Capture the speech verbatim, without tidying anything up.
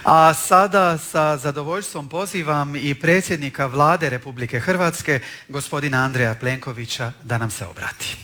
A sada sa zadovoljstvom pozivam i predsjednika Vlade Republike Hrvatske, gospodina Andreja Plenkovića, da nam se obrati.